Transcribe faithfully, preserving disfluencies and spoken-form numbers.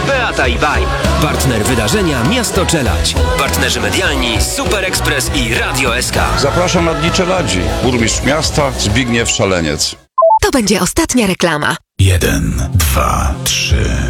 Beata i Vibe. Partner wydarzenia Miasto Czeladź. Partnerzy medialni Super Express i Radio S K. Zapraszam na Dni Czeladzi. Burmistrz miasta Zbigniew Szaleniec. To będzie ostatnia reklama. Jeden, dwa, trzy.